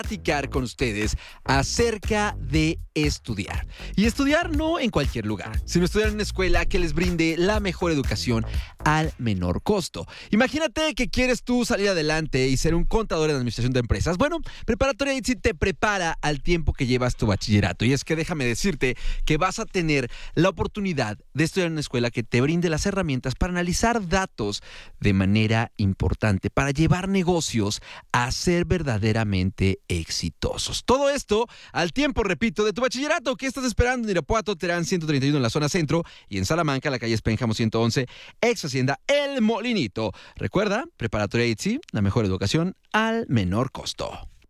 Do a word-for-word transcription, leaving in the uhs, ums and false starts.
platicar con ustedes acerca de estudiar. Y estudiar no en cualquier lugar, sino estudiar en una escuela que les brinde la mejor educación al menor costo. Imagínate que quieres tú salir adelante y ser un contador en administración de empresas. Bueno, Preparatoria ITSI te prepara al tiempo que llevas tu bachillerato. Y es que déjame decirte que vas a tener la oportunidad de estudiar en una escuela que te brinde las herramientas para analizar datos de manera importante, para llevar negocios a ser verdaderamente exitosos. Todo esto al tiempo, repito, de tu bachillerato. ¿Qué estás esperando? En Irapuato, Terán ciento treinta y uno en la zona centro, y en Salamanca, la calle Espénjamo ciento once, ex Hacienda El Molinito. Recuerda, Preparatoria ITSI, la mejor educación al menor costo.